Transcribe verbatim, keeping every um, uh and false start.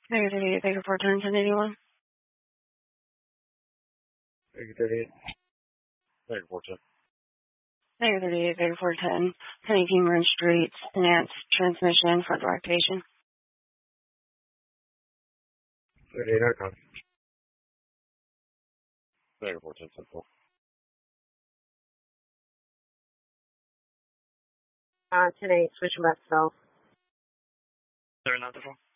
Negative thirty-eight, Baker four ten, ten eighty-one. Negative thirty-eight. Negative four ten. Negative thirty-eight, Baker four ten, ten eighteen Marin Street, enhanced transmission, front door activation. thirty-eight, no copy. Negative four ten, simple. Uh, ten eight, switching back south. Sorry, not the phone.